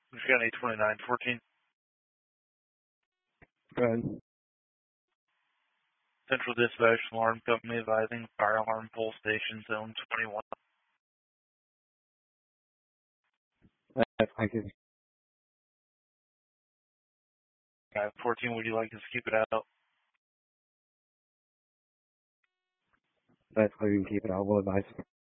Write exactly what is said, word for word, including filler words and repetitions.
We've got eight twenty-nine fourteen. Go ahead. Central Dispatch Alarm Company advising fire alarm pole station zone twenty-one. That's I can. Uh, fourteen, would you like us to keep it out? That's how you can keep it out. We'll advise.